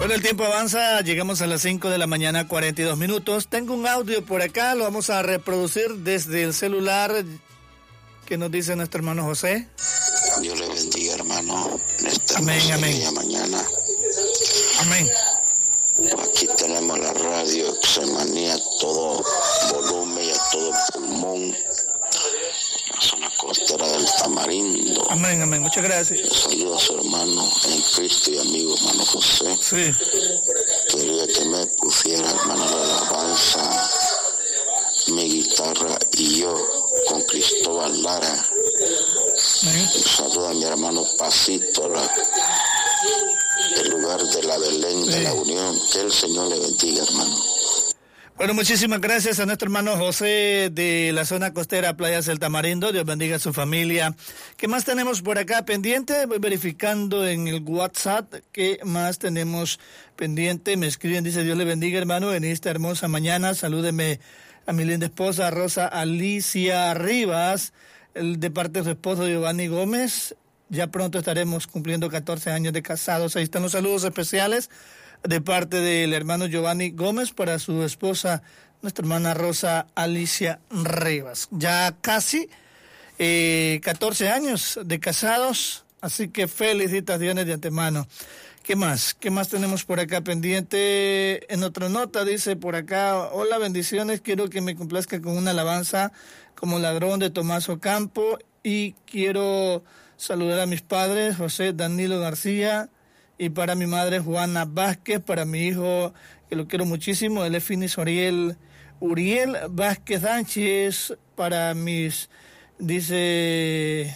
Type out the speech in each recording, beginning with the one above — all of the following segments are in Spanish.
Bueno, el tiempo avanza, llegamos a las 5 de la mañana, 42 minutos. Tengo un audio por acá, lo vamos a reproducir desde el celular. ¿Qué nos dice nuestro hermano José? Dios le bendiga, hermano, en esta amén. Mañana. Amén. Aquí tenemos la radio Xemanía a todo volumen y a todo pulmón. La zona costera del Tamarindo. Amén, amén. Muchas gracias. Saludo a su hermano en Cristo y amigo, hermano José. Sí. Quería que me pusiera, hermano, la alabanza, mi guitarra y yo, con Cristóbal Lara. Saludo a mi hermano Pasito, el lugar de la Belén, de la Unión. Que el Señor le bendiga, hermano. Bueno, muchísimas gracias a nuestro hermano José de la zona costera Playas del Tamarindo. Dios bendiga a su familia. ¿Qué más tenemos por acá pendiente? Voy verificando en el WhatsApp qué más tenemos pendiente. Me escriben, dice: Dios le bendiga, hermano, en esta hermosa mañana. Salúdeme a mi linda esposa Rosa Alicia Rivas, de parte de su esposo Giovanni Gómez. Ya pronto estaremos cumpliendo 14 años de casados. Ahí están los saludos especiales de parte del hermano Giovanni Gómez para su esposa, nuestra hermana Rosa Alicia Rivas. Ya casi 14 años de casados, así que felicitaciones de antemano. ¿Qué más? ¿Qué más tenemos por acá pendiente? En otra nota dice por acá: hola, bendiciones, quiero que me complazca con una alabanza como Ladrón de Tomás Ocampo, y quiero saludar a mis padres, José Danilo García, y para mi madre Juana Vázquez, para mi hijo, que lo quiero muchísimo, él es Finis Uriel Vázquez Sánchez, para mis, dice,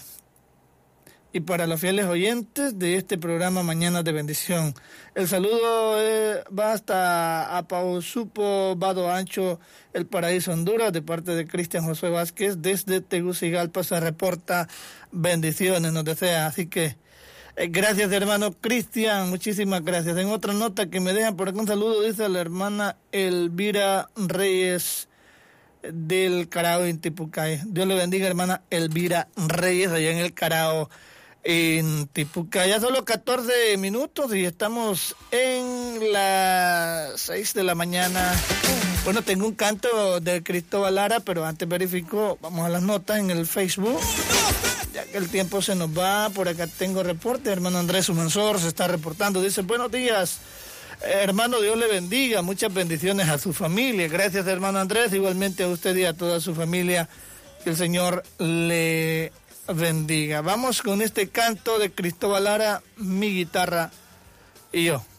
y para los fieles oyentes de este programa Mañanas de Bendición. El saludo va hasta a Pausupo, Vado Ancho, El Paraíso, Honduras, de parte de Cristian Josué Vázquez. Desde Tegucigalpa se reporta bendiciones, nos desea. Así que gracias, hermano Cristian, muchísimas gracias. En otra nota que me dejan por acá un saludo, dice la hermana Elvira Reyes del Carao en Tipucay. Dios le bendiga, hermana Elvira Reyes, allá en el Carao en Tipucay. Ya solo 14 minutos y estamos en las 6 de la mañana. Bueno, tengo un canto de Cristóbal Lara, pero antes verifico, vamos a las notas en el Facebook. Ya que el tiempo se nos va, por acá tengo reporte. Hermano Andrés Sumansor se está reportando. Dice: buenos días, hermano, Dios le bendiga. Muchas bendiciones a su familia. Gracias, hermano Andrés. Igualmente a usted y a toda su familia. Que el Señor le bendiga. Vamos con este canto de Cristóbal Lara, mi guitarra y yo.